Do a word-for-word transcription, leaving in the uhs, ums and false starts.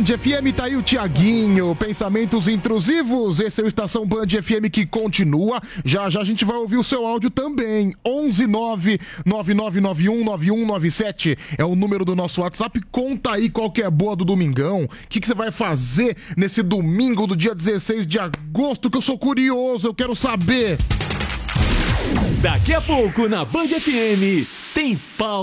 Band F M, tá aí o Tiaguinho, pensamentos intrusivos, esse é o Estação Band F M que continua, já já a gente vai ouvir o seu áudio também, onze nove nove nove nove um nove um nove sete é o número do nosso WhatsApp, conta aí qual que é boa do domingão, o que, que você vai fazer nesse domingo do dia dezesseis de agosto, que eu sou curioso, eu quero saber. Daqui a pouco na Band F M tem pau